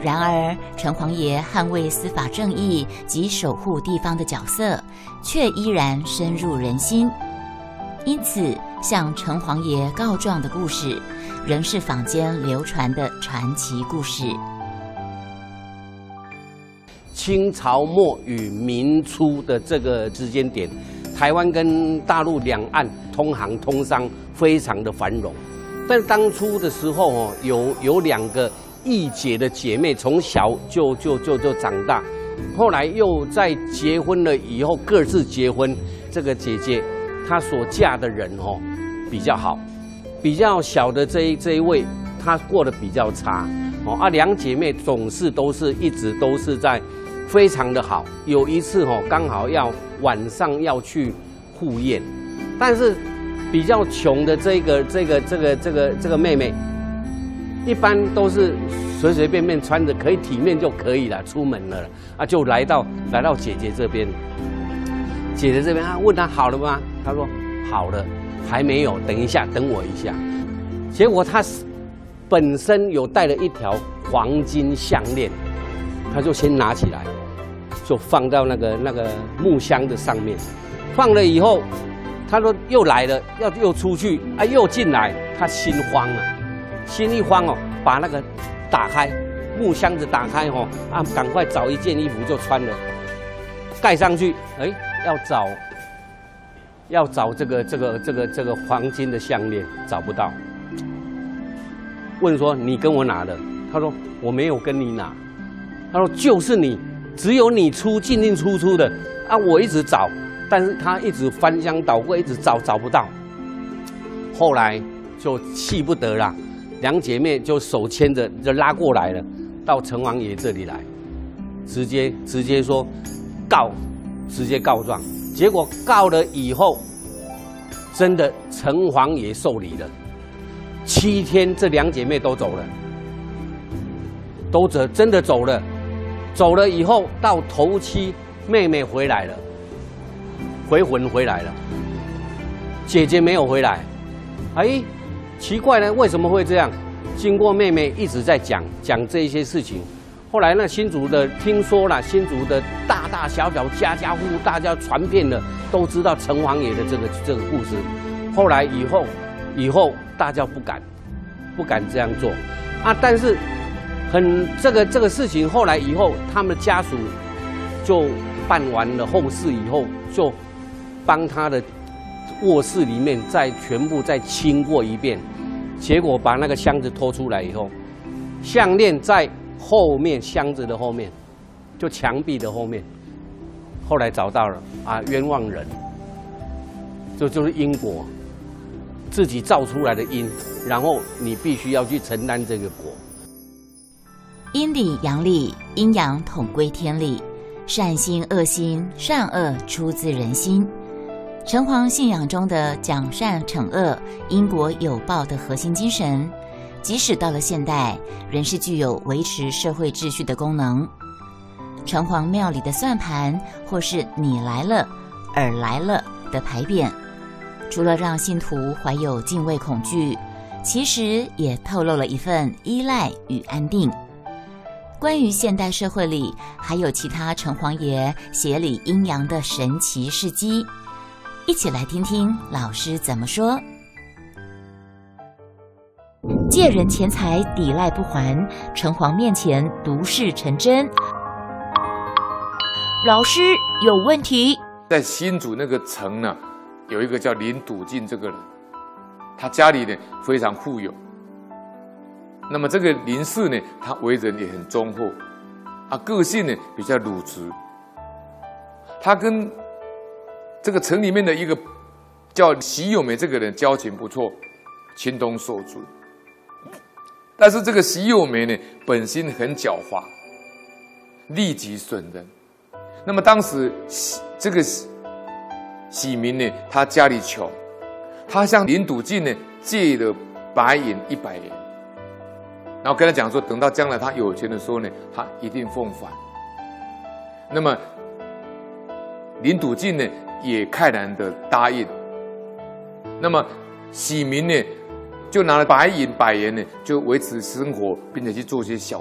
然而，城隍爷捍卫司法正义及守护地方的角色，却依然深入人心。因此，向城隍爷告状的故事，仍是坊间流传的传奇故事。 清朝末与民初的这个时间点，台湾跟大陆两岸通航通商非常的繁荣。但当初的时候有两个义姐的姐妹，从小就长大，后来又在结婚了以后各自结婚。这个姐姐她所嫁的人比较好，比较小的这一位她过得比较差两姐妹总是一直都是在非常的好。有一次刚好晚上要去赴宴，但是比较穷的这个妹妹，一般都是随随便便穿着可以体面就可以了，出门了就来到姐姐这边。姐姐这边问她好了吗？她说好了，还没有，等一下，等我一下。结果她本身有带了一条黄金项链，她就先拿起来，就放到那个木箱的上面。放了以后，她说又来了，又出去又进来，她心慌了，心一慌把那个打开木箱子打开赶快找一件衣服就穿了，盖上去，要找这个黄金的项链，找不到。问说你跟我拿的？他说我没有跟你拿。他说就是你，只有你进进出出的我一直找，但是他一直翻箱倒柜，一直找不到。后来就气不得了，两姐妹就手牵着就拉过来了，到城隍爷这里来，直接说直接告状。结果告了以后，真的城隍爷受理了。7天，这两姐妹都走了，真的走了。走了以后，到头七，妹妹回来了，回魂回来了，姐姐没有回来。奇怪了，为什么会这样？经过妹妹一直在讲这些事情，后来那新竹的听说了，新竹的大大小小家家户户大家传遍了，都知道城隍爷的这个故事。后来以后大家不敢这样做但是这个事情后来以后，他们家属就办完了后事以后，就帮他的卧室里面全部再清过一遍。结果把那个箱子拖出来以后，项链在后面，箱子的后面，就墙壁的后面。后来找到了冤枉人，就是因果，自己造出来的因，然后你必须要去承担这个果。 阴里阳里，阴阳统归天理，善心恶心，善恶出自人心。城隍信仰中的讲善惩恶、因果有报的核心精神，即使到了现代，仍是具有维持社会秩序的功能。城隍庙里的算盘，或是你来了、尔来了的牌匾，除了让信徒怀有敬畏恐惧，其实也透露了一份依赖与安定。关于现代社会里还有其他城隍爷协理阴阳的神奇事迹，一起来听听老师怎么说。借人钱财抵赖不还，城隍面前毒誓成真。老师有问题。 在新竹那个城呢，有一个叫林笃进这个人，他家里呢非常富有。那么这个林氏呢，他为人也很忠厚，个性呢比较鲁直。他跟这个城里面的一个叫习友美这个人交情不错，情同手足。但是这个习友美呢，本性很狡猾，利己损人。那么当时这个喜民呢，他家里穷，他向林笃进呢借了白银100元，然后跟他讲说，等到将来他有钱的时候呢，他一定奉还。那么林笃进呢也慨然的答应。那么喜民呢就拿了白银100元呢，就维持生活，并且去做一些小